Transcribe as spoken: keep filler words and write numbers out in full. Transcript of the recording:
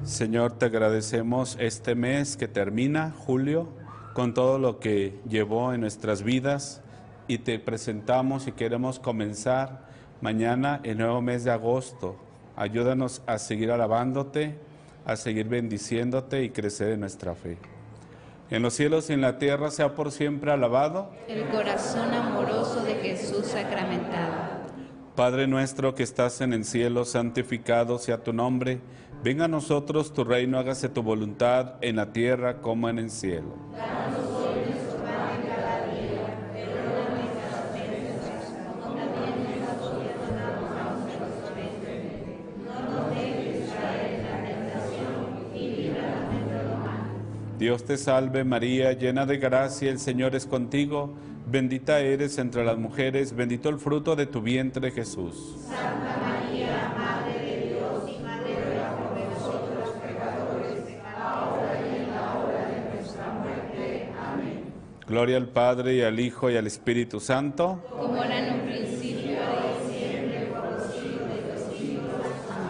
Señor, te agradecemos este mes que termina, julio, con todo lo que llevó en nuestras vidas y te presentamos y queremos comenzar mañana el nuevo mes de agosto. Ayúdanos a seguir alabándote, a seguir bendiciéndote y crecer en nuestra fe. En los cielos y en la tierra sea por siempre alabado el corazón amoroso de Jesús sacramentado. Padre nuestro que estás en el cielo, santificado sea tu nombre. Venga a nosotros tu reino, hágase tu voluntad en la tierra como en el cielo. Danos hoy nuestro pan de cada día, perdona nuestras ofensas, como también nosotros perdonamos a nuestros ofensores. No nos dejes caer en la tentación y líbranos del mal. Dios te salve María, llena de gracia, el Señor es contigo. Bendita eres entre las mujeres, bendito el fruto de tu vientre Jesús. Santa María, Madre de Dios y Madre por nosotros los pecadores, ahora y en la hora de nuestra muerte. Amén. Gloria al Padre, y al Hijo, y al Espíritu Santo. Como en